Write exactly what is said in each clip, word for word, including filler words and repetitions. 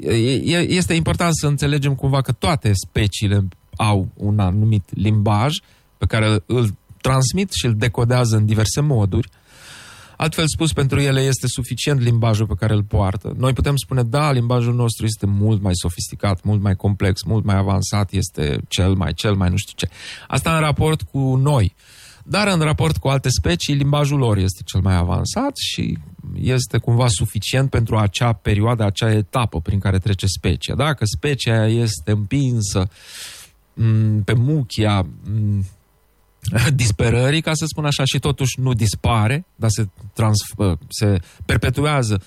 este important să înțelegem cumva că toate speciile au un anumit limbaj pe care îl transmit și îl decodează în diverse moduri. Altfel spus, pentru ele este suficient limbajul pe care îl poartă. Noi putem spune, da, limbajul nostru este mult mai sofisticat, mult mai complex, mult mai avansat, este cel mai, cel mai nu știu ce. Asta în raport cu noi. Dar în raport cu alte specii, limbajul lor este cel mai avansat și este cumva suficient pentru acea perioadă, acea etapă prin care trece specia. Dacă specia este împinsă m- pe muchia m- disperării, ca să spun așa, și totuși nu dispare, dar se, transf- se perpetuează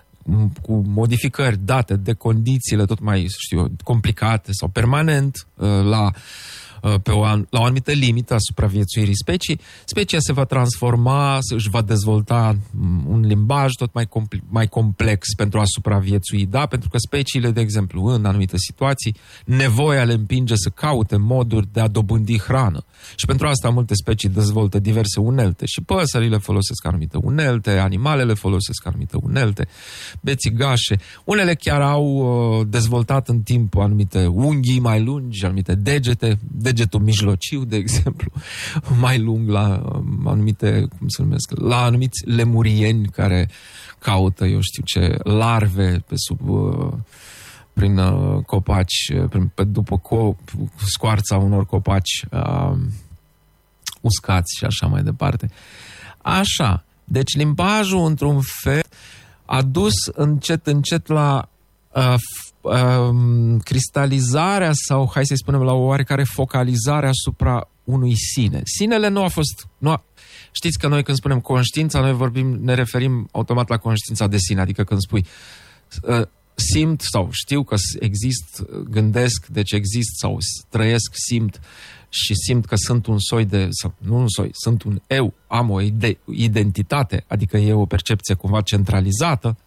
cu modificări date de condițiile tot mai, știu eu, complicate sau permanent la, pe o, la o anumită limită a supraviețuirii speciei, specia se va transforma, își va dezvolta un limbaj tot mai, compl- mai complex pentru a supraviețui, da? Pentru că speciile, de exemplu, în anumite situații, nevoia le împinge să caute moduri de a dobândi hrană. Și pentru asta multe specii dezvoltă diverse unelte. Și păsările folosesc anumite unelte, animalele folosesc anumite unelte, bețigașe. Unele chiar au uh, dezvoltat în timp anumite unghii mai lungi, anumite degete, degetul mijlociu, de exemplu, mai lung la uh, anumite, cum se numesc, la anumiți lemurieni care caută, eu știu ce, larve pe sub... Uh, prin uh, copaci, prin, pe, după co- scoarța unor copaci uh, uscați și așa mai departe. Așa, deci limbajul, într-un fel, a dus încet, încet la uh, uh, cristalizarea sau, hai să-i spunem, la o oarecare focalizare asupra unui sine. Sinele nu a fost... Nu a, știți că noi când spunem conștiința, noi vorbim, ne referim automat la conștiința de sine, adică când spui... Uh, simt sau știu că exist, gândesc, deci exist sau trăiesc, simt și simt că sunt un soi de, sau nu un soi, sunt un eu, am o ide- identitate, adică e o percepție cumva centralizată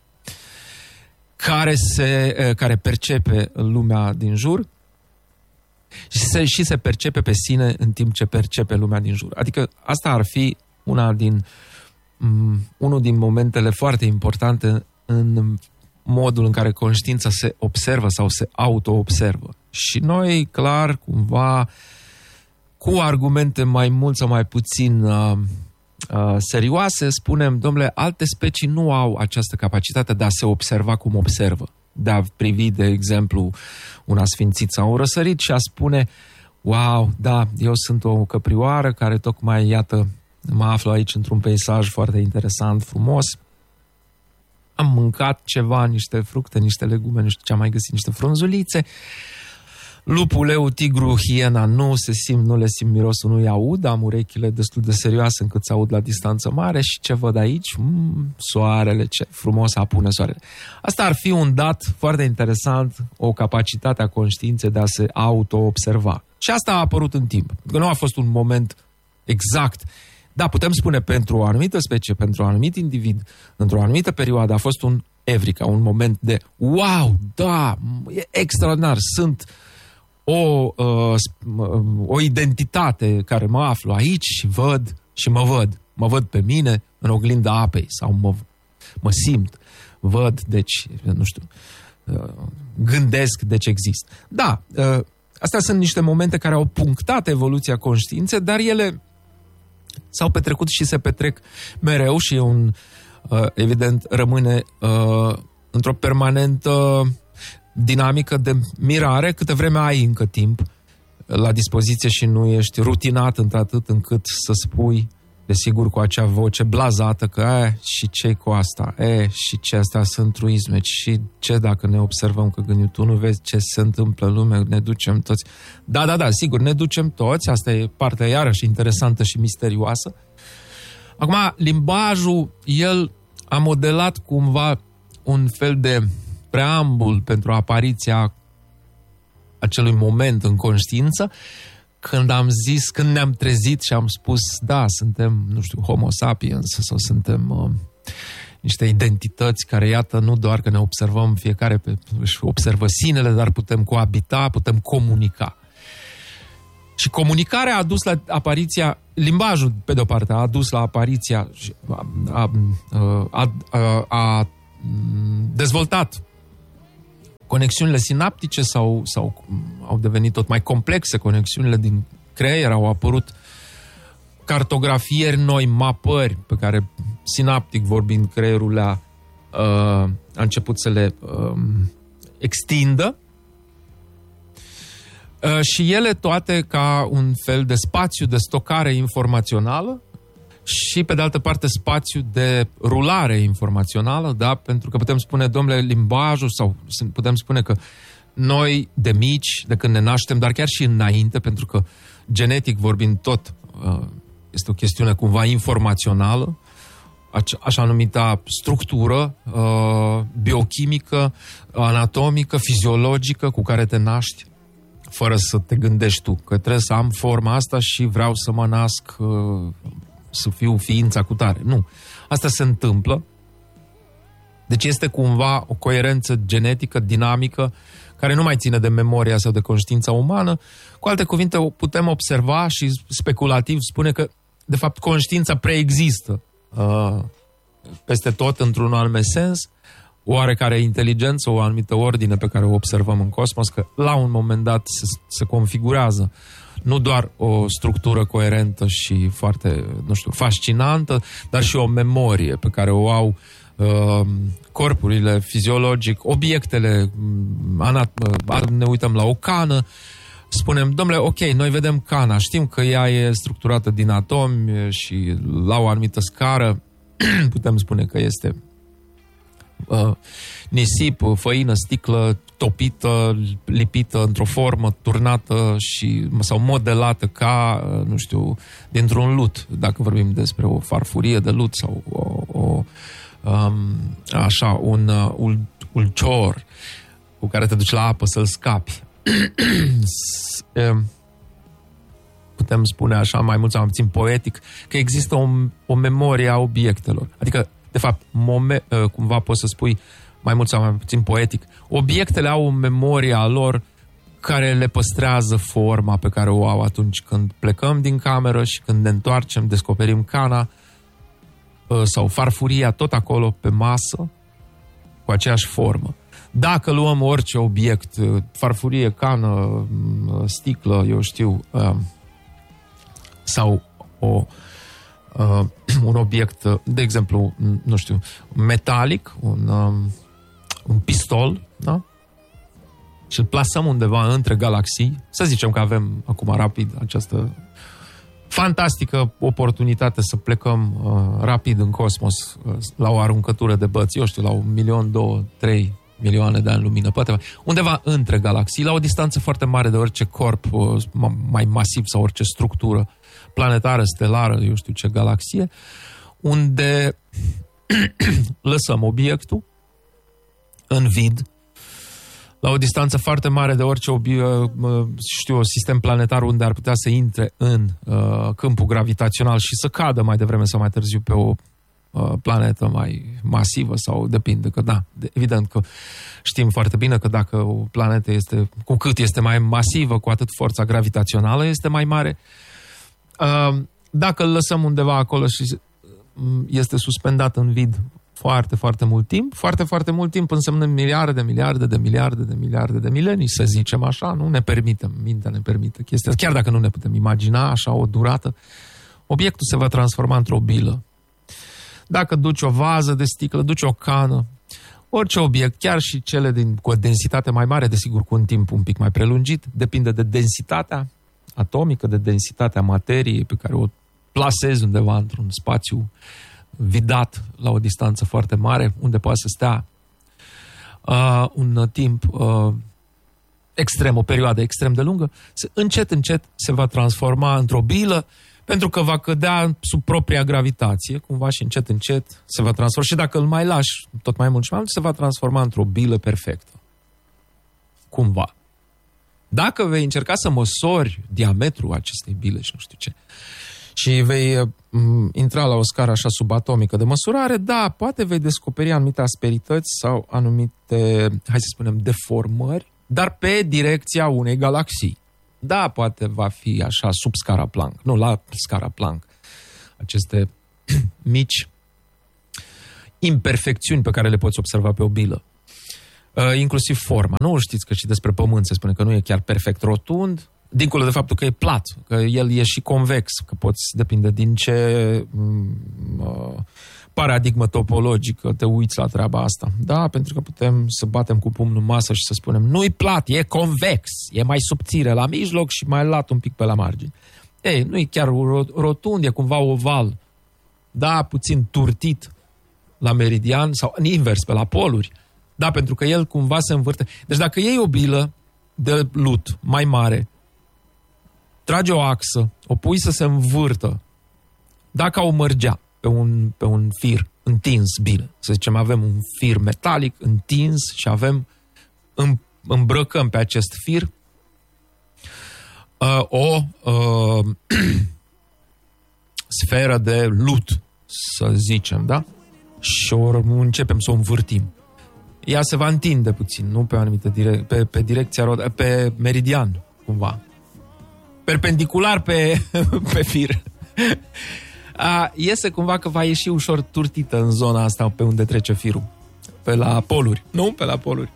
care, se, care percepe lumea din jur și se, și se percepe pe sine în timp ce percepe lumea din jur. Adică asta ar fi una din, um, unul din momentele foarte importante în modul în care conștiința se observă sau se auto-observă. Și noi, clar, cumva, cu argumente mai mult sau mai puțin uh, uh, serioase, spunem, domnule, alte specii nu au această capacitate de a se observa cum observă, de a privi, de exemplu, un asfințit sau un răsărit și a spune, wow, da, eu sunt o căprioară care tocmai, iată, mă aflu aici într-un peisaj foarte interesant, frumos, am mâncat ceva, niște fructe, niște legume, nu știu ce am mai găsit, niște frunzulițe. Lupul, leu, tigru, hiena nu se simt, nu le simt mirosul, nu-i aud, am urechile destul de serioase încât să aud la distanță mare și ce văd aici? Mm, soarele, ce frumos apune soarele. Asta ar fi un dat foarte interesant, o capacitate a conștiinței de a se auto-observa. Și asta a apărut în timp. Că nu a fost un moment exact. Da, putem spune pentru o anumită specie, pentru un anumit individ, într-o anumită perioadă a fost un Evrica, un moment de wow, da, e extraordinar, sunt o, uh, o identitate care mă aflu aici și văd și mă văd. Mă văd pe mine în oglinda apei sau mă, mă simt, văd, deci, nu știu, uh, gândesc, deci exist. Da, uh, astea sunt niște momente care au punctat evoluția conștiinței, dar ele s-au petrecut și se petrec mereu și e un, uh, evident, rămâne uh, într-o permanentă dinamică de mirare, câtă vreme ai încă timp la dispoziție și nu ești rutinat într-atât încât să spui, desigur, cu acea voce blazată că e, și ce cu asta, e, și ce astea sunt truisme, și ce dacă ne observăm că gândim, tu nu vezi ce se întâmplă în lume, ne ducem toți. Da, da, da, sigur, ne ducem toți, asta e partea iarăși interesantă și misterioasă. Acum, limbajul, el a modelat cumva un fel de preambul pentru apariția acelui moment în conștiință, când am zis, când ne-am trezit și am spus, da, suntem, nu știu, homo sapiens sau suntem uh, niște identități care, iată, nu doar că ne observăm, fiecare pe, își observă sinele, dar putem coabita, putem comunica. Și comunicarea a dus la apariția, limbajul, pe de-o parte, a adus la apariția, a, a, a, a, a dezvoltat conexiunile sinaptice sau, sau au devenit tot mai complexe, conexiunile din creier, au apărut cartografieri noi, mapări pe care, sinaptic vorbind, creierul le-a uh, a început să le uh, extindă. Uh, și ele toate ca un fel de spațiu de stocare informațională și, pe de altă parte, spațiu de rulare informațională, da? Pentru că putem spune, domnule, limbajul, sau putem spune că noi, de mici, de când ne naștem, dar chiar și înainte, pentru că genetic vorbind tot, este o chestiune cumva informațională, așa numita structură biochimică, anatomică, fiziologică cu care te naști, fără să te gândești tu, că trebuie să am forma asta și vreau să mă nasc, să fiu ființa cu tare. Nu. Asta se întâmplă. Deci este cumva o coerență genetică, dinamică, care nu mai ține de memoria sau de conștiința umană. Cu alte cuvinte, o putem observa și speculativ spune că, de fapt, conștiința preexistă uh, peste tot, într-un anume sens, oarecare inteligență, o anumită ordine pe care o observăm în cosmos, că la un moment dat se, se configurează nu doar o structură coerentă și foarte, nu știu, fascinantă, dar și o memorie pe care o au uh, corpurile fiziologic, obiectele, anat- ne uităm la o cană, spunem, domnule, ok, noi vedem cana, știm că ea e structurată din atomi și la o anumită scară putem spune că este uh, nisip, făină, sticlă, topită, lipită într-o formă, turnată și, sau modelată ca, nu știu, dintr-un lut, dacă vorbim despre o farfurie de lut sau o, o um, așa, un uh, ul, ulcior cu care te duci la apă să-l scapi. Putem spune așa, mai mult sau mai puțin poetic, că există o, o memorie a obiectelor. Adică, de fapt, mome, cumva poți să spui mai mult sau mai puțin poetic, obiectele au o memorie a lor care le păstrează forma pe care o au atunci când plecăm din cameră și când ne întoarcem, descoperim cana sau farfuria tot acolo pe masă cu aceeași formă. Dacă luăm orice obiect, farfurie, cană, sticlă, eu știu, sau o, un obiect, de exemplu, nu știu, metalic, un, un pistol, da? Și îl plasăm undeva între galaxii, să zicem că avem acum rapid această fantastică oportunitate să plecăm uh, rapid în cosmos uh, la o aruncătură de băți, eu știu, la un milion, două, trei milioane de ani lumină, poate undeva între galaxii, la o distanță foarte mare de orice corp uh, mai masiv sau orice structură planetară, stelară, eu știu ce galaxie, unde lăsăm obiectul în vid, la o distanță foarte mare de orice obi- știu, sistem planetar unde ar putea să intre în uh, câmpul gravitațional și să cadă mai devreme sau mai târziu pe o uh, planetă mai masivă sau depinde, că da, evident că știm foarte bine că dacă o planetă este, cu cât este mai masivă, cu atât forța gravitațională este mai mare. Uh, dacă îl lăsăm undeva acolo și este suspendat în vid foarte, foarte mult timp, foarte, foarte mult timp înseamnă miliarde, miliarde, de miliarde, de miliarde de milenii, să zicem așa, nu ne permitem, mintea ne permite chestia, chiar dacă nu ne putem imagina așa o durată, obiectul se va transforma într-o bilă. Dacă duci o vază de sticlă, duci o cană, orice obiect, chiar și cele din, cu o densitate mai mare, desigur cu un timp un pic mai prelungit, depinde de densitatea atomică, de densitatea materiei pe care o plasezi undeva într-un spațiu vidat la o distanță foarte mare, unde poate să stea uh, un timp uh, extrem, o perioadă extrem de lungă, se, încet, încet se va transforma într-o bilă, pentru că va cădea sub propria gravitație, cumva, și încet, încet se va transforma. Și dacă îl mai lași tot mai mult și mai mult, se va transforma într-o bilă perfectă. Cumva. Dacă vei încerca să măsori diametrul acestei bile și nu știu ce, și vei uh, intra la o scară așa subatomică de măsurare, da, poate vei descoperi anumite asperități sau anumite, hai să spunem, deformări, dar pe direcția unei galaxii. Da, poate va fi așa sub scara Planck, nu la scara Planck. Aceste mici imperfecțiuni pe care le poți observa pe o bilă. uh, inclusiv forma. Nu știți că și despre Pământ se spune că nu e chiar perfect rotund, dincolo de faptul că e plat, că el e și convex, că poți, depinde din ce uh, paradigmă topologică te uiți la treaba asta. Da, pentru că putem să batem cu pumnul în masă și să spunem, nu-i plat, e convex, e mai subțire la mijloc și mai lat un pic pe la margine. Ei, nu e chiar rotund, e cumva oval, da, puțin turtit la meridian sau invers, pe la poluri, da, pentru că el cumva se învârte. Deci dacă iei o bilă de lut mai mare, tragi o axă, o pui să se învârtă, dacă o mărgea pe un, pe un fir întins bine, să zicem, avem un fir metalic întins și avem, îmbrăcăm pe acest fir uh, o uh, sferă de lut, să zicem, da? Și o începem să o învârtim. Ea se va întinde puțin, nu pe o anumită direc- pe, pe direcția, pe meridian, cumva. Perpendicular pe, pe fir. A, iese cumva că va ieși ușor turtită în zona asta pe unde trece firul. Pe la poluri. Nu? Pe la poluri.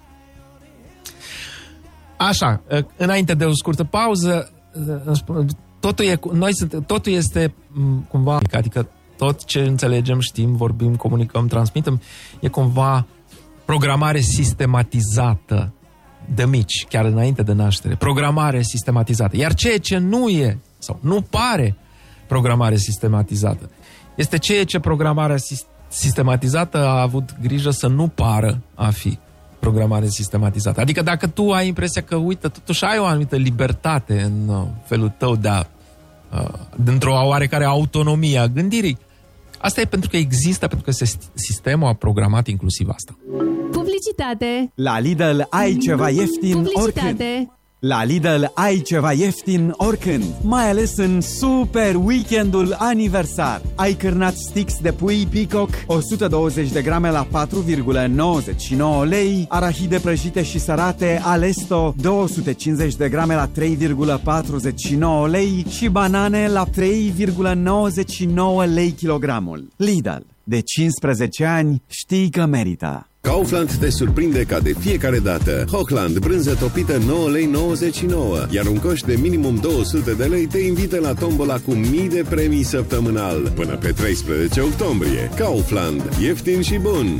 Așa, înainte de o scurtă pauză, totul, e, noi, totul este cumva, adică tot ce înțelegem, știm, vorbim, comunicăm, transmitem, e cumva programare sistematizată de mici, chiar înainte de naștere. Programare sistematizată. Iar ceea ce nu e, sau nu pare programare sistematizată, este ceea ce programarea sistematizată a avut grijă să nu pară a fi programare sistematizată. Adică dacă tu ai impresia că, uite, totuși ai o anumită libertate în felul tău de a, dintr-o oarecare autonomie a gândirii, asta e pentru că există, pentru că sistemul a programat inclusiv asta. Publicitate. La Lidl ai ceva ieftin Publicitate. oricând. La Lidl ai ceva ieftin oricând, mai ales în super weekendul aniversar. Ai cârnați sticks de pui Peacock o sută douăzeci de grame la patru virgulă nouăzeci și nouă lei, arahide prăjite și sărate Alesto două sute cincizeci de grame la trei virgulă patruzeci și nouă lei și banane la trei virgulă nouăzeci și nouă lei kilogramul. Lidl, de cincisprezece ani știi că merită. Kaufland te surprinde ca de fiecare dată. Hochland, brânză topită nouă lei nouăzeci și nouă, iar un coș de minimum două sute de lei te invită la tombola cu mii de premii săptămânal. Până pe treisprezece octombrie. Kaufland, ieftin și bun!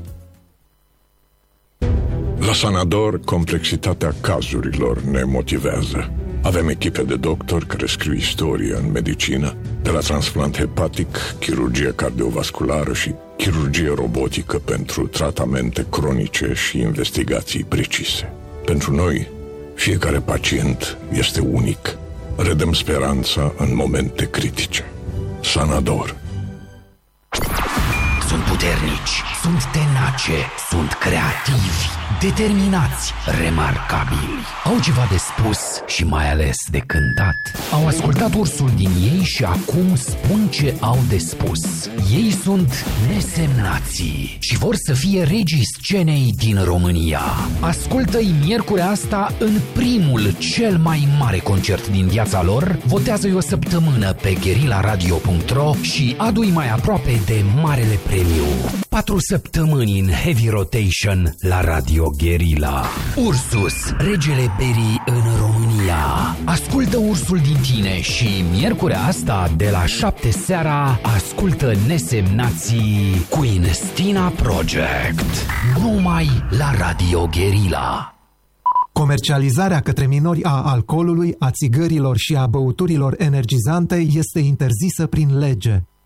La Sanador, complexitatea cazurilor ne motivează. Avem echipe de doctori care scriu istorie în medicină, de la transplant hepatic, chirurgie cardiovasculară și chirurgie robotică pentru tratamente cronice și investigații precise. Pentru noi, fiecare pacient este unic. Redăm speranța în momente critice. Sanador. Sunt puternici, sunt tenace, sunt creativi, determinați, remarcabili. Au ceva de spus și mai ales de cântat. Au ascultat ursul din ei și acum spun ce au de spus. Ei sunt nesemnații și vor să fie regii scenei din România. Ascultă-i miercurea asta în primul, cel mai mare concert din viața lor. Votează-i o săptămână pe guerilla radio punct ro și adu-i mai aproape de marele premiu. Patru săptămâni în heavy rotation la Radio Guerilla. Ursus, regele berii în România. Ascultă ursul din tine și miercurea asta de la șapte seara ascultă Nesemnații cu Instina Project. Numai la Radio Guerilla. Comercializarea către minori a alcoolului, a țigărilor și a băuturilor energizante este interzisă prin lege.